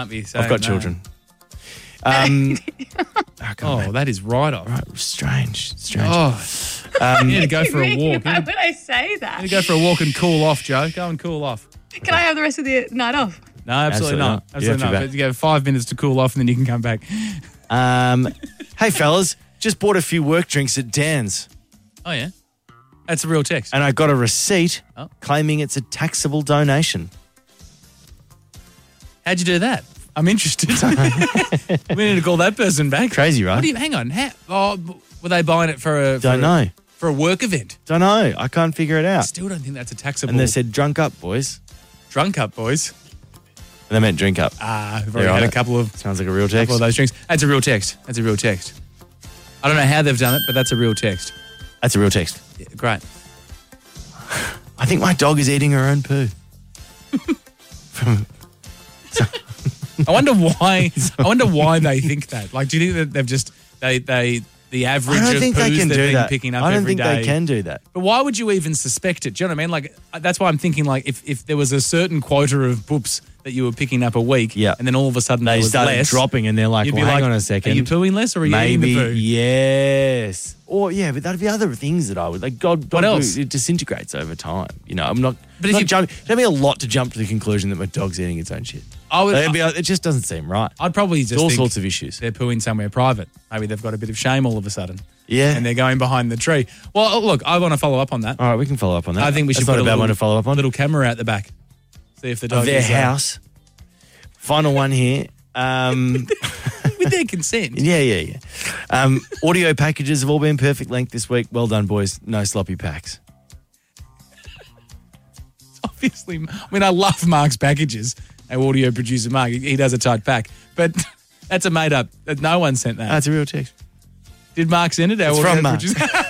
be saying I've got no. children. That is right off. Right, strange. Oh, you need to go for a walk. Why would I say that? You need to go for a walk and cool off, Joe. Go and cool off. Can I have the rest of the night off? No, absolutely not. Absolutely not. Absolutely not. You have to But you have 5 minutes to cool off and then you can come back. Hey, fellas, just bought a few work drinks at Dan's. Oh, yeah? That's a real text. And I got a receipt claiming it's a taxable donation. How'd you do that? I'm interested. We need to call that person back. Crazy, right? Hang on. Were they buying it for Don't know. For a work event? Don't know. I can't figure it I out. still don't think that's a taxable. And they said, drunk up, boys. Drunk up, boys. And they meant drink up. We've already had a couple of Sounds like a real text. of those drinks. That's a real text. I don't know how they've done it, but that's a real text. That's a real text. Yeah, great. I think my dog is eating her own poo. I wonder why they think that. Like, do you think that they've just the average I don't of think they poos can they've do been that. picking up I don't every think day? they can do that. But why would you even suspect it? Do you know what I mean? Like, that's why I'm thinking, like, if there was a certain quota of poops that you were picking up a week, and then all of a sudden they there was started less, dropping, and they're like, you'd well, be hang like, on a second. Are you pooing less or are you Maybe, eating the poo? yes. Or, yeah, but that'd be other things that I would. Like, dog What else? poo, it disintegrates over time. You know, I'm not... But if not you- jumping. It'd be a lot to jump to the conclusion that my dog's eating its own shit. It just doesn't seem right. I'd probably just There's all think sorts of issues. they're pooing somewhere private. Maybe they've got a bit of shame all of a sudden. Yeah. And they're going behind the tree. Well, look, I want to follow up on that. All right, we can follow up on that. I think we should That's put not a bad one to follow up on. little camera out the back. See if the dog Of their is, house. Final one here. with their consent. Yeah. Audio packages have all been perfect length this week. Well done, boys. No sloppy packs. Obviously, I mean, I love Mark's packages. Our audio producer, Mark, he does a tight pack. But that's a made up. No one sent that. That's a real text. Did Mark send it? It's from Mark.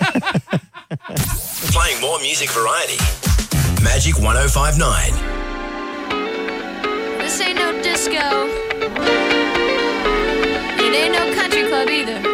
Playing more music variety. Magic 105.9. This ain't no disco. It ain't no country club either.